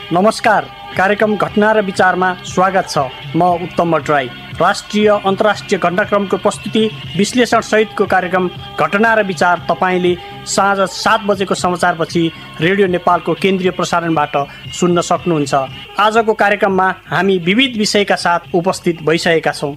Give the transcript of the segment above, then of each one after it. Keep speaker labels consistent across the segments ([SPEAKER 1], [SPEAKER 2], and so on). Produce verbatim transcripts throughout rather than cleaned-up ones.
[SPEAKER 1] नमस्कार, कार्यक्रम घटना र विचारमा स्वागत छ। म उत्तम भट्टराई। राष्ट्रिय अन्तर्राष्ट्रिय घटनाक्रमको प्रस्तुति विश्लेषण सहितको कार्यक्रम घटना र विचार तपाईँले साँझ सात बजेको समाचारपछि रेडियो नेपालको केन्द्रीय प्रसारणबाट सुन्न सक्नुहुन्छ। आजको कार्यक्रममा हामी विविध विषयका साथ उपस्थित भइसकेका छौँ।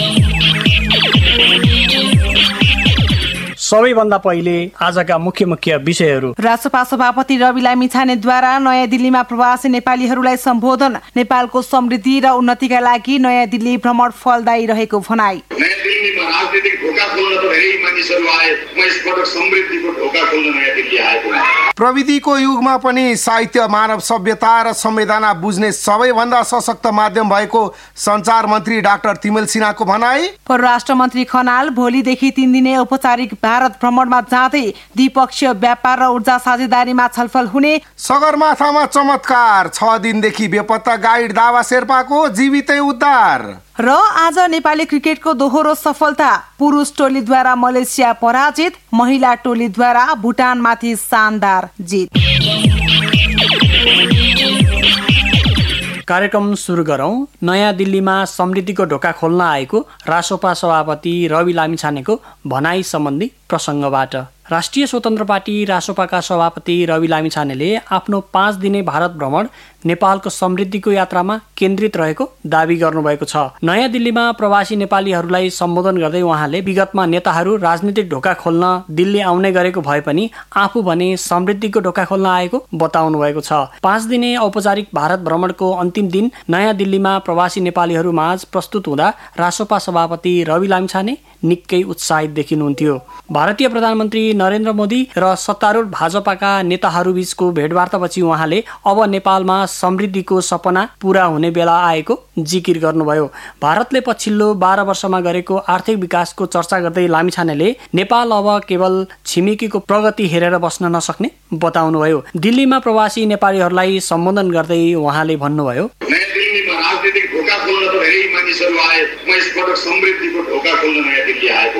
[SPEAKER 1] सबैभन्दा पहिले आजका मुख्य मुख्य विषयहरू।
[SPEAKER 2] राष्ट्रपा सभापति रवि लामिछानेद्वारा नयाँ दिल्लीमा प्रवासी नेपालीहरूलाई सम्बोधन। नेपालको समृद्धि र उन्नतिका लागि नयाँ दिल्ली भ्रमण फलदायी रहेको भनाई।
[SPEAKER 3] नयाँ दिल्लीमा राजनीतिक ढोका खोल्न त धेरै मानिसहरू आए, म यसपटक समृद्धिको ढोका खोल्न नयाँ दिल्ली आएको।
[SPEAKER 4] प्रविधिको युगमा पनि साहित्य मानव सभ्यता र संवेदना बुझ्ने सबैभन्दा सशक्त माध्यम भएको सञ्चार मन्त्री डाक्टर तिमेल सिन्हाको भनाई।
[SPEAKER 2] परराष्ट्र मन्त्री खनाल भोलिदेखि तीन दिने औपचारिक भारत भ्रमणमा जाँदै द्विपक्षीय व्यापार र ऊर्जा साझेदारीमा छलफल हुने।
[SPEAKER 4] सगरमाथामा चमत्कार, छ दिनदेखि बेपत्ता गाइड दावा शेर्पाको जीवितै उद्धार।
[SPEAKER 2] र आज नेपाली क्रिकेटको दोहोरो सफलता, पुरुष टोलीद्वारा मलेसिया पराजित, महिला टोलीद्वारा भुटानमाथि शानदार जित।
[SPEAKER 1] कार्यक्रम सुरु गरौँ। नयाँ दिल्लीमा समृद्धिको ढोका खोल्न आएको रासोपा सभापति रवि लामिछानेको भनाई सम्बन्धी प्रसङ्गबाट। राष्ट्रिय स्वतन्त्र पार्टी रासोपाका सभापति रवि लामिछानेले आफ्नो पाँच दिने भारत भ्रमण नेपालको समृद्धिको यात्रामा केन्द्रित रहेको दावी गर्नुभएको छ। नयाँ दिल्लीमा प्रवासी नेपालीहरूलाई सम्बोधन गर्दै उहाँले विगतमा नेताहरू राजनीतिक ढोका खोल्न दिल्ली आउने गरेको भए पनि आफू भने समृद्धिको ढोका खोल्न आएको बताउनु भएको छ। पाँच दिने औपचारिक भारत भ्रमणको अन्तिम दिन नयाँ दिल्लीमा प्रवासी नेपालीहरू माझ प्रस्तुत हुँदा रासोपा सभापति रवि लामिछाने निकै उत्साहित देखिनुहुन्थ्यो। भारतीय प्रधानमन्त्री नरेन्द्र मोदी र सत्तारूढ भाजपाका नेताहरूबीचको भेटवार्तापछि उहाँले अब नेपालमा समृद्धिको सपना पूरा हुने बेला आएको जिकिर गर्नुभयो। भारतले पछिल्लो बाह्र वर्षमा गरेको आर्थिक विकासको चर्चा गर्दै लामिछानेले नेपाल अब केवल छिमेकीको प्रगति हेरेर बस्न नसक्ने बताउनुभयो। दिल्लीमा प्रवासी नेपालीहरूलाई सम्बोधन गर्दै उहाँले भन्नुभयो,
[SPEAKER 3] नयाँ दिल्लीमा राजनीतिक ढोका खोल्न त धेरै मानिसहरू आए, म यसपटक समृद्धिको ढोका खोल्न नयाँ दिल्ली आएको।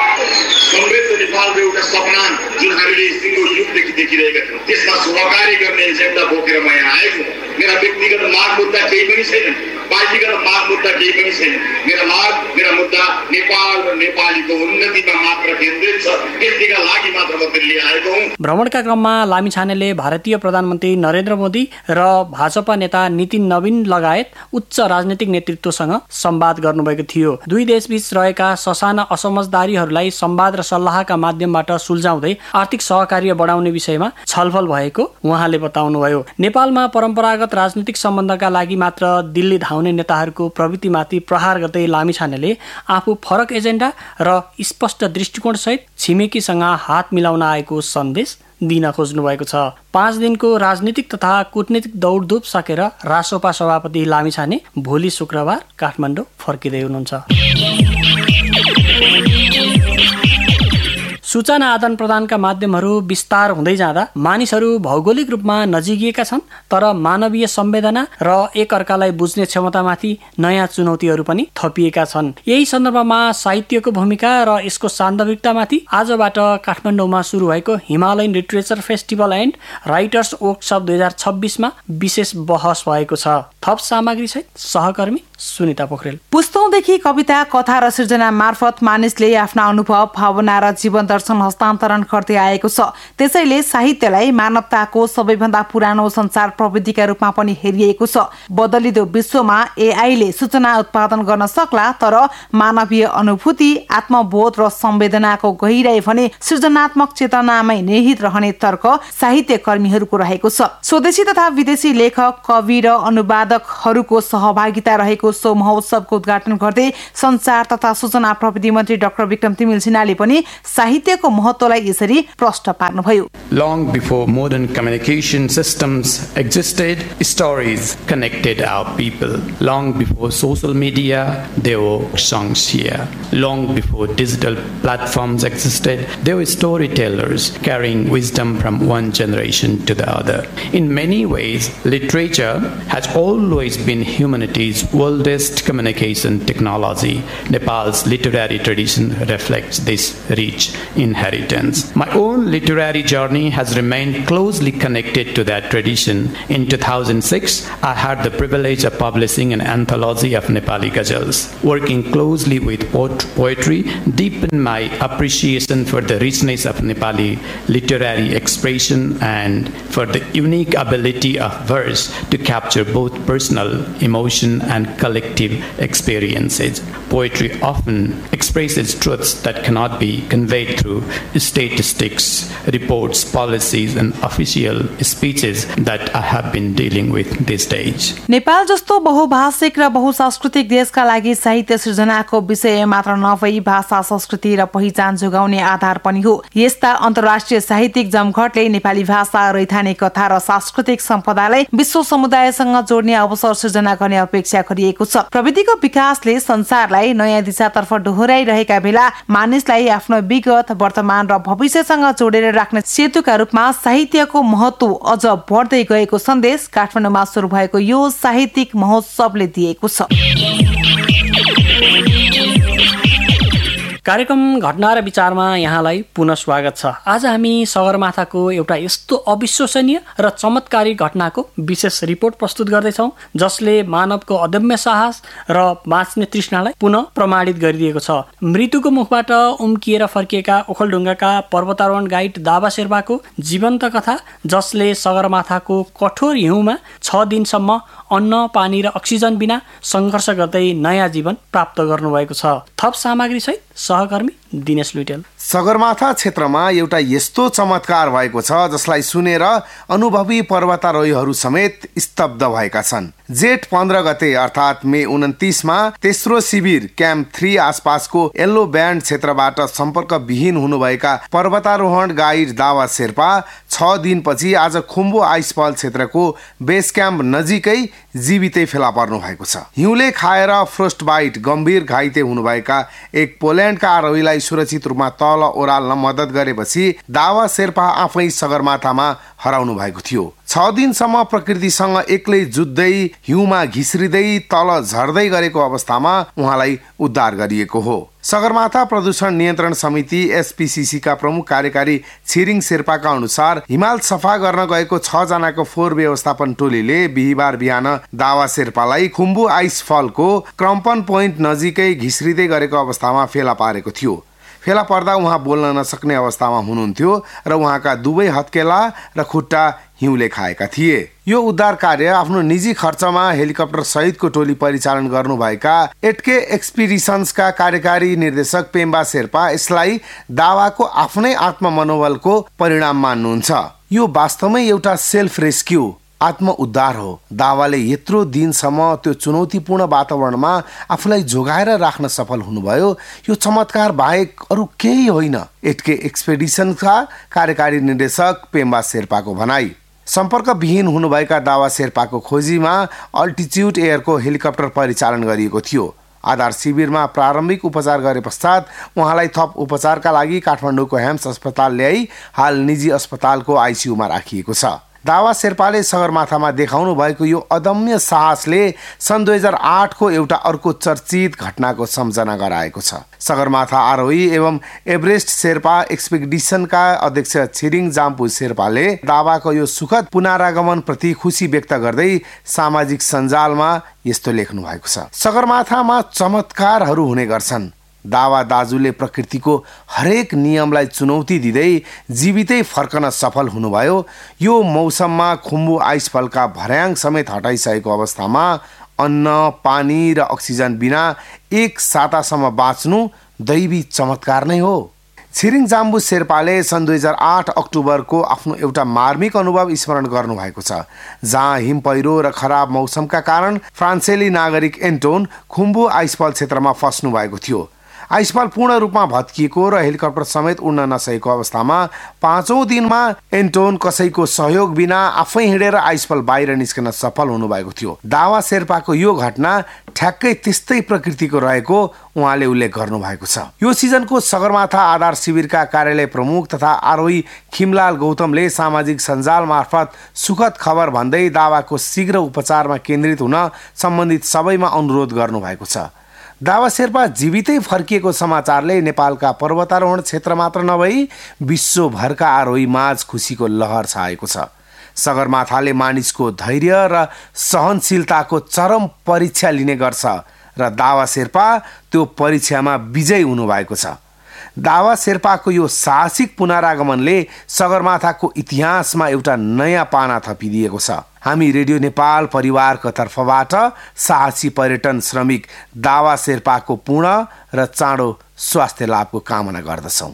[SPEAKER 3] समृद्ध नेपालको एउटा सपना जुन हामीले सिङ्गो युगदेखि देखिरहेका थियौँ, त्यसमा सहकारी गर्ने एजेन्डा बोकेर म यहाँ आएको। मेरा व्यक्तिगत माग मुद्दा केही पनि छैन, पार्टीगत माग मुद्दा केही पनि छैन। मेरा माग मेरा मुद्दा नेपाल र नेपालीको उन्नतिमा मात्र केन्द्रित छ। त्यसका लागि मात्र म दिल्ली आएको हुँ।
[SPEAKER 1] भ्रमणका क्रममा लामिछानेले भारतीय प्रधानमन्त्री नरेन्द्र मोदी र भाजपा नेता नितिन नवीन लगायत उच्च राजनीतिक नेतृत्वसँग संवाद गर्नुभएको थियो। दुई देशबीच रहेका ससाना असमझदारीहरूलाई संवाद र सल्लाहका माध्यमबाट सुल्झाउँदै आर्थिक सहकार्य बढाउने विषयमा छलफल भएको उहाँले बताउनुभयो। नेपालमा परम्परागत राजनीतिक सम्बन्धका लागि मात्र दिल्ली धाउने नेताहरूको प्रवृत्तिमाथि प्रहार गर्दै लामिछानेले आफू फरक एजेन्डा र स्पष्ट दृष्टिकोणसहित छिमेकीसँग हात मिलाउन आएको सन्देश दिन खोज्नु भएको छ। पाँच दिनको राजनीतिक तथा कूटनीतिक दौडधुप सकेर रासोपा सभापति लामिछाने भोलि शुक्रबार काठमाडौँ फर्किँदै हुनुहुन्छ। सूचना आदान प्रदानका माध्यमहरू विस्तार हुँदै जाँदा मानिसहरू भौगोलिक रूपमा नजिकिएका छन्, तर मानवीय संवेदना र एकअर्कालाई बुझ्ने क्षमतामाथि नयाँ चुनौतीहरू पनि थपिएका छन्। यही सन्दर्भमा साहित्यको भूमिका र यसको सान्दर्भिकतामाथि आजबाट काठमाडौँमा सुरु भएको Himalayan literature festival and writers workshop दुई हजार छब्बिसमा विशेष बहस भएको छ। थप सामग्री सहित सहकर्मी सुनिता पोखरेल।
[SPEAKER 2] पुस्तौंदेखि कविता, कथा र सृजना मार्फत मानिसले आफ्ना अनुभव, भावना र जीवन दर्शन हस्तान्तरण गर्दै आएको छ। त्यसैले साहित्यलाई मानवताको सबैभन्दा पुरानो संचार प्रविधिका रूपमा पनि हेरिएको छ। बदलिदो विश्वमा एआईले सूचना उत्पादन गर्न सक्ला, तर मानवीय अनुभूति, आत्मबोध र संवेदनाको गहिराई भने सृजनात्मक चेतनामै निहित रहने तर्क साहित्य कर्मीहरूको रहेको छ। स्वदेशी तथा विदेशी लेखक, कवि र अनुवादकहरूको सहभागिता रहेको सो महोत्सवको उद्घाटन गर्दै संचार तथा सूचना प्रविधि मन्त्री डाक्टर विक्रम तिमिल सिन्हाले पनि साहित्यको महत्त्वलाई यसरी प्रश्न पार्नुभयो।
[SPEAKER 5] Long before modern communication systems existed, stories connected our people. Long before social media, there were songs here. Long before digital platforms existed, there were storytellers carrying wisdom from one generation to the other. In many ways, literature has always always been humanity's oldest communication technology. Nepal's literary tradition reflects this rich inheritance. My own literary journey has remained closely connected to that tradition. In two thousand six, I had the privilege of publishing an anthology of Nepali ghazals. Working closely with poetry deepened my appreciation for the richness of Nepali literary expression and for the unique ability of verse to capture both personal emotion and collective experiences. Poetry often expresses truths that cannot be conveyed through statistics, reports, policies, and official speeches that I have been dealing with these days.
[SPEAKER 2] Nepal जस्तो बहुभाषिक र बहुसांस्कृतिक देशका लागि साहित्य सृजनाको विषय मात्र नभई भाषा, संस्कृति र पहिचान जोगाउने आधार पनि हो। यस्ता अन्तर्राष्ट्रिय साहित्यिक जमघटले नेपाली भाषा, रैथाने कथा र सांस्कृतिक सम्पदालाई विश्व समुदायसँग जोड्ने अवसर सृजना गर्ने अपेक्षा गरिएको छ। प्रविधिको विकासले संसारलाई नयाँ दिशातर्फ डोहोर्याइरहेका बेला मानिसलाई आफ्नो विगत, वर्तमान र भविष्यसँग जोडेर राख्ने सेतुका रूपमा साहित्यको महत्व अझ बढ्दै गएको सन्देश काठमाडौँमा सुरु भएको यो साहित्यिक महोत्सवले दिएको छ।
[SPEAKER 1] कार्यक्रम घटना र विचारमा यहाँलाई पुनः स्वागत छ। आज हामी सगरमाथाको एउटा यस्तो अविश्वसनीय र चमत्कारी घटनाको विशेष रिपोर्ट प्रस्तुत गर्दैछौँ जसले मानवको अदम्य साहस र बाँच्ने तृष्णालाई पुनः प्रमाणित गरिदिएको छ। मृत्युको मुखबाट उम्किएर फर्किएका ओखलढुङ्गाका पर्वतारोहण गाइड दावा शेर्पाको जीवन्त कथा जसले सगरमाथाको कठोर हिउँमा छ दिनसम्म अन्न, पानी र अक्सिजन बिना सङ्घर्ष गर्दै नयाँ जीवन प्राप्त गर्नुभएको छ। थप सामग्री सहित सहकर्मी दिनेश लुइटेल।
[SPEAKER 4] सगरमाथा क्षेत्रमा एउटा यस्तो चमत्कार भएको छ जसलाई सुनेर अनुभवी पर्वतारोहीहरू समेत स्तब्ध भएका छन्। जेठ पन्ध्र गते अर्थात् मे उन्तिसमा तेस्रो शिविर क्याम्प थ्री आसपासको येल्लो ब्यान्ड क्षेत्रबाट सम्पर्क विहीन हुनुभएका पर्वतारोहण गाइड दावा शेर्पा छ दिनपछि आज खुम्बु आइसफल क्षेत्रको बेस क्याम्प नजिकै जीवितै फेला पर्नु भएको छ। हिउँले खाएर फ्रोस्ट बाइट गम्भीर घाइते हुनुभएका एक पोल्यान्डका आरोहीलाई सुरक्षित रूपमा तल ओह्राल्न मद्दत गरेपछि दावा शेर्पा आफै सगरमाथामा हराउनु भएको थियो। छ दिनसम्म प्रकृतिसँग एक्लै जुझ्दै हिउँमा घिस्रिँदै तल झर्दै गरेको अवस्थामा उहाँलाई उद्धार गरिएको हो। सगरमाथा प्रदूषण नियन्त्रण समिति एसपीसीसी का प्रमुख कार्यकारी छिरिङ शेर्पाका अनुसार हिमाल सफा गर्न गएको छ जनाको फोहोर व्यवस्थापन टोलीले बिहिबार बिहान दावा शेर्पालाई खुम्बु आइस फलको क्रम्पन पोइन्ट नजिकै घिस्रिँदै गरेको अवस्थामा फेला पारेको थियो। फेला पर्दा उहाँ बोल्न नसक्ने अवस्थामा हुनुहुन्थ्यो र उहाँका दुवै हत्केला र खुट्टा हिउँले खाएका थिए। यो उद्धार कार्य आफ्नो निजी खर्चमा हेलिकप्टर सहितको टोली परिचालन गर्नुभएका एटके एक्सपिडिसन्सका कार्यकारी निर्देशक पेम्बा शेर्पा यसलाई दावाको आफ्नै आत्ममनोबलको परिणाम मान्नुहुन्छ। यो वास्तवमै एउटा सेल्फ रेस्क्यू आत्म उद्धार हो। दावाले यत्रो दिनसम्म त्यो चुनौतीपूर्ण वातावरणमा आफूलाई जोगाएर राख्न सफल हुनुभयो। यो चमत्कार बाहेक अरू केही होइन। एटके एक्सपेडिसनका कार्यकारी निर्देशक पेम्बा शेर्पाको भनाई। सम्पर्क विहीन हुनुभएका दावा शेर्पाको खोजीमा अल्टिच्युड एयरको हेलिकप्टर परिचालन गरिएको थियो। आधार शिविरमा प्रारम्भिक उपचार गरे पश्चात उहाँलाई थप उपचारका लागि काठमाडौँको हेम्स अस्पताल ल्याई हाल निजी अस्पतालको आइसियूमा राखिएको छ। दावा शेर्पाले सगरमाथामा देखाउनु भएको यो अदम्य साहसले सन् दुई हजार आठको एउटा अर्को चर्चित घटनाको सम्झना गराएको छ। सगरमाथा आरोही एवं एभरेस्ट शेर्पा एक्सपेडिसनका अध्यक्ष छिरिङ जाम्पु शेर्पाले दावाको यो सुखद पुनरागमन प्रति खुसी व्यक्त गर्दै सामाजिक सञ्जालमा यस्तो लेख्नु भएको छ। सगरमाथामा चमत्कारहरू हुने गर्छन्। दावा दाजुले प्रकृतिको हरेक नियमलाई चुनौती दिँदै जीवितै फर्कन सफल हुनुभयो। यो मौसममा खुम्बु आइसफलका भर्याङ समेत हटाइसकेको अवस्थामा अन्न, पानी र अक्सिजन बिना एक सातासम्म बाँच्नु दैवी चमत्कार नै हो। छिरिङ जाम्बु शेर्पाले सन् दुई हजार आठ अक्टोबरको आफ्नो एउटा मार्मिक अनुभव स्मरण गर्नुभएको छ, जहाँ हिम पहिरो र खराब मौसमका कारण फ्रान्सेली नागरिक एन्टोन खुम्बु आइसफल क्षेत्रमा फस्नु भएको थियो। आइसफल पूर्ण रूपमा भत्किएको र हेलिकप्टर समेत उड्न नसकेको अवस्थामा पाँचौं दिनमा एन्टोन कसैको सहयोग बिना आफै हिँडेर आइसफल बाहिर निस्कन सफल हुनुभएको थियो। दावा शेर्पाको यो घटना ठ्याक्कै त्यस्तै प्रकृतिको रहेको उहाँले उल्लेख गर्नु भएको छ। यो सिजनको सगरमाथा आधार शिविरका कार्यालय प्रमुख तथा आरोही खिमलाल गौतमले सामाजिक सञ्जाल मार्फत सुखद खबर भन्दै दावाको शीघ्र उपचारमा केन्द्रित हुन सम्बन्धित सबैमा अनुरोध गर्नु भएको छ। दावा शेर्पा जीवितै फर्किएको समाचारले नेपालका पर्वतारोहण क्षेत्र मात्र नभई विश्वभरका आरोही माझ खुसीको लहर छाएको छ। सगरमाथाले मानिसको धैर्य र सहनशीलताको चरम परीक्षा लिने गर्छ र दावा शेर्पा त्यो परीक्षामा विजयी हुनुभएको छ। दावा शेर्पाको यो साहसिक पुनरागमनले सगरमाथाको इतिहासमा एउटा नयाँ पाना थपिदिएको छ। हामी रेडियो नेपाल परिवारको तर्फबाट साहसी पर्यटन श्रमिक दावा शेर्पाको पूर्ण र चाँडो स्वास्थ्य लाभको कामना गर्दछौँ।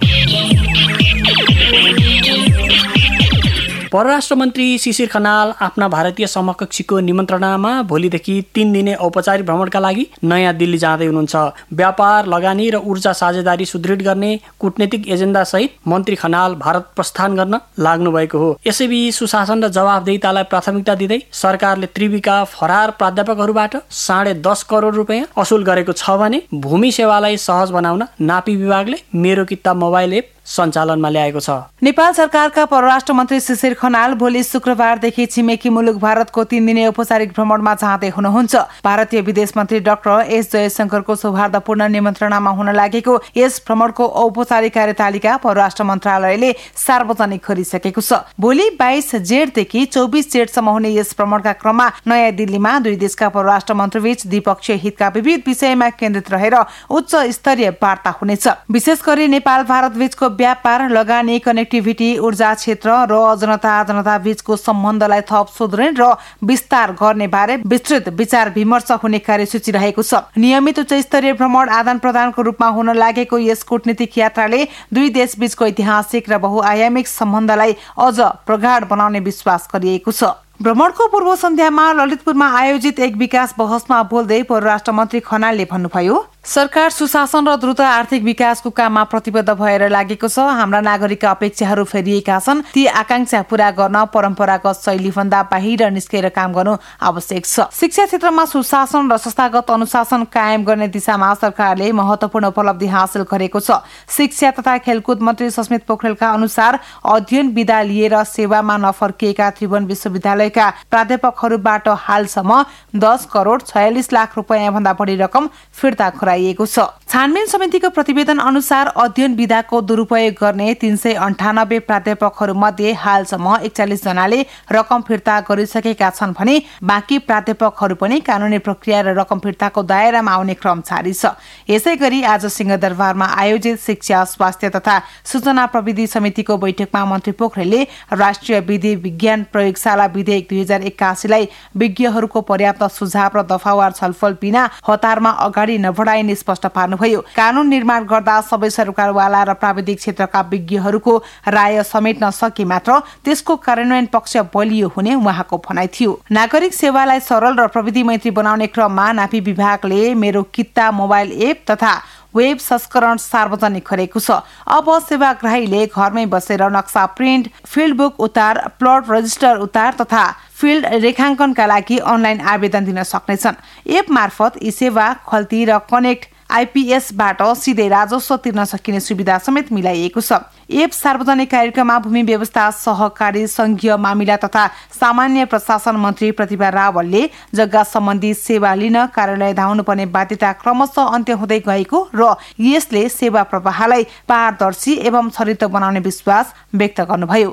[SPEAKER 1] परराष्ट्र मन्त्री शिशिर खनाल आफ्ना भारतीय समकक्षीको निमन्त्रणामा भोलिदेखि तीन दिने औपचारिक भ्रमणका लागि नयाँ दिल्ली जाँदै हुनुहुन्छ। व्यापार, लगानी र ऊर्जा साझेदारी सुदृढ गर्ने कूटनीतिक एजेन्डा सहित मन्त्री खनाल भारत प्रस्थान गर्न लाग्नु भएको हो। यसैबीच सुशासन र जवाफदेहितालाई प्राथमिकता दिँदै सरकारले त्रिविका फरार प्राध्यापकहरूबाट साढे दस करोड रुपियाँ असुल गरेको छ भने भूमि सेवालाई सहज बनाउन नापी विभागले मेरो किताब मोबाइल एप सञ्चालनमा ल्याएको छ।
[SPEAKER 2] नेपाल सरकारका परराष्ट्र मन्त्री शिशिर खनाल भोलि शुक्रबारदेखि छिमेकी मुलुक भारतको तीन दिने औपचारिक भ्रमणमा जाँदै हुनुहुन्छ। भारतीय विदेश मन्त्री डाक्टर एस जयशंकरको सौहार्दपूर्ण निमन्त्रणामा हुन लागेको यस भ्रमणको औपचारिक कार्यतालिका परराष्ट्र मन्त्रालयले सार्वजनिक गरिसकेको छ। भोलि बाइस जेठदेखि चौबिस जेठसम्म हुने यस भ्रमणका क्रममा नयाँ दिल्लीमा दुई देशका परराष्ट्र मन्त्रीबीच द्विपक्षीय हितका विविध विषयमा केन्द्रित रहेर उच्च स्तरीय वार्ता हुनेछ। विशेष गरी नेपाल भारत बीचको व्यापार, लगानी, कनेक्टिभिटी, ऊर्जा क्षेत्र र जनता जनता बीचको सम्बन्धलाई थप सुदृढ र विस्तार गर्ने बारे विस्तृत विचार विमर्श हुने कार्यसूची रहेको छ। नियमित उच्च स्तरीय भ्रमण आदान प्रदानको रूपमा हुन लागेको यस कूटनीतिक यात्राले दुई देश बीचको ऐतिहासिक र बहुआयामिक सम्बन्धलाई अझ प्रगाढ बनाउने विश्वास गरिएको छ। भ्रमणको पूर्व सन्ध्यामा ललितपुरमा आयोजित एक विकास बहसमा बोल्दै परराष्ट्र मन्त्री खनालले भन्नुभयो, सरकार सुशासन र द्रुत आर्थिक विकासको काममा प्रतिबद्ध भएर लागेको छ। हाम्रा नागरिकका अपेक्षाहरू फेरिएका छन्। ती आकांक्षा पूरा गर्न परम्परागत शैलीभन्दा बाहिर निस्केर काम गर्नु आवश्यक छ। शिक्षा क्षेत्रमा सुशासन र संस्थागत अनुशासन कायम गर्ने दिशामा सरकारले महत्वपूर्ण उपलब्धि हासिल गरेको छ। शिक्षा तथा खेलकुद मन्त्री सस्मित पोखरेलका अनुसार अध्ययन विधा लिएर सेवामा नफर्किएका त्रिभुवन विश्वविद्यालयका प्राध्यापकहरूबाट हालसम्म दस करोड छयालिस लाख रुपियाँ भन्दा बढी रकम फिर्ता गराइएको छ। छानबिन समितिको प्रतिवेदन अनुसार अध्ययन विधाको दुरुपयोग गर्ने तीन सय अन्ठानब्बे प्राध्यापकहरू मध्ये हालसम्म एकचालिस जनाले रकम फिर्ता गरिसकेका छन् भने बाँकी प्राध्यापकहरू पनि कानूनी प्रक्रिया र रकम फिर्ताको दायरामा आउने क्रम जारी छ। यसै गरी आज सिंहदरबारमा आयोजित शिक्षा, स्वास्थ्य तथा सूचना प्रविधि समितिको बैठकमा मन्त्री पोखरेलले राष्ट्रिय विधि विज्ञान प्रयोगशाला विधेयक दुई हजार एक्कासीलाई विज्ञहरूको पर्याप्त सुझाव र दफावार छलफल बिना हतारमा अगाडि नबढाइने स्पष्ट पार्नुभयो। कानून निर्माण गर्दा सबै सरकारवाला र प्राविधिक क्षेत्रका विज्ञहरूको राय समेट्न सके मात्र त्यसको कार्यान्वयन पक्ष बलियो हुने उहाँको भनाइ थियो। नागरिक सेवालाई सरल र प्रविधि मैत्री बनाउने क्रममा नापी विभागले मेरो किताब मोबाइल एप तथा वेब संस्करण सार्वजनिक गरेको छ। अब सेवाग्राहीले घरमै बसेर नक्सा प्रिन्ट, फिल्ड बुक उतार, प्लट रजिस्टर उतार तथा फिल्ड रेखाङ्कनका लागि अनलाइन आवेदन दिन सक्नेछन्। एप मार्फत यी सेवा, खल्ती र कनेक्ट आइपीएसबाट सिधै राजस्व तिर्न सकिने सुविधा समेत मिलाइएको छ। एप सार्वजनिक कार्यक्रममा भूमि व्यवस्था, सहकारी, संघीय मामिला तथा सामान्य प्रशासन मन्त्री प्रतिभा रावलले जग्गा सम्बन्धी सेवा लिन कार्यालय धाउनुपर्ने बाध्यता क्रमशः अन्त्य हुँदै गएको र यसले सेवा प्रवाहलाई पारदर्शी एवं छरितो बनाउने विश्वास व्यक्त गर्नुभयो।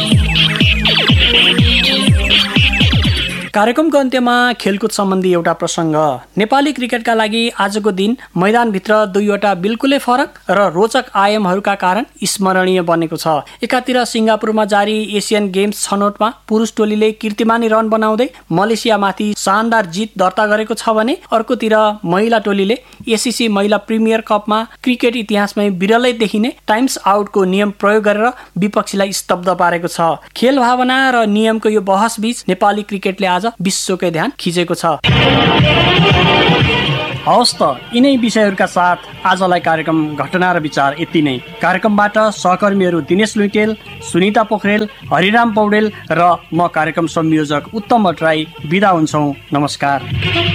[SPEAKER 1] कार्यक्रमको अन्त्यमा खेलकुद सम्बन्धी एउटा प्रसङ्ग। नेपाली क्रिकेटका लागि आजको दिन मैदानभित्र दुईवटा बिल्कुलै फरक र रोचक आयामहरूका कारण स्मरणीय बनेको छ। एकातिर सिङ्गापुरमा जारी एसियन गेम्स छनौटमा पुरुष टोलीले कीर्तिमानी रन बनाउँदै मलेसियामाथि शानदार जित दर्ता गरेको छ भने अर्कोतिर महिला टोलीले एसिसी महिला प्रिमियर कपमा क्रिकेट इतिहासमै बिरलै देखिने टाइम्स आउटको नियम प्रयोग गरेर विपक्षीलाई स्तब्ध पारेको छ। खेल भावना र नियमको यो बहस बीच नेपाली क्रिकेटले आज विश्वकै ध्यान खिचेको छ। हवस् त, यिनै विषयहरूका साथ आजलाई कार्यक्रम घटना र विचार यति नै। कार्यक्रमबाट सहकर्मीहरू दिनेश लुइटेल, सुनिता पोखरेल, हरिराम पौडेल र म कार्यक्रम संयोजक उत्तम भट्टराई बिदा हुन्छौँ। नमस्कार।